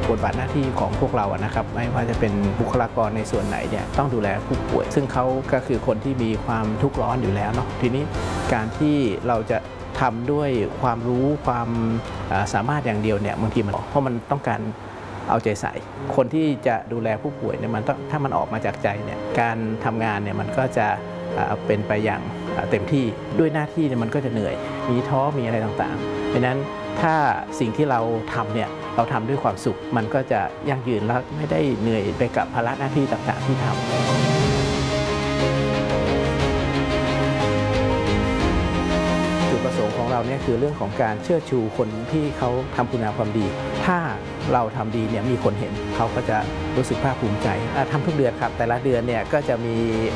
บทบาทหน้าที่ของพวกเรานะครับไม่ว่าจะเป็นบุคลากรในส่วนไหนเนี่ยต้องดูแลผู้ป่วยซึ่งเขาก็คือคนที่มีความทุกข์ร้อนอยู่แล้วเนาะทีนี้การที่เราจะทำด้วยความรู้ความสามารถอย่างเดียวเนี่ยบางทีมันเพราะมันต้องการเอาใจใส่คนที่จะดูแลผู้ป่วยเนี่ยมันต้องถ้ามันออกมาจากใจเนี่ยการทำงานเนี่ยมันก็จะเป็นไปอย่างเต็มที่ด้วยหน้าที่เนี่ยมันก็จะเหนื่อยมีท้อมีอะไรต่างๆเพราะนั้นถ้าสิ่งที่เราทำเนี่ยเราทำด้วยความสุขมันก็จะยั่งยืนและไม่ได้เหนื่อยไปกับภาระหน้าที่ต่างๆที่ทำจุดประสงค์ของเราเนี่ยคือเรื่องของการเชิดชูคนที่เขาทำคุณงามความดีถ้าเราทำดีเนี่ยมีคนเห็นเขาก็จะรู้สึกภาคภูมิใจทำทุกเดือนครับแต่ละเดือนเนี่ยก็จะมี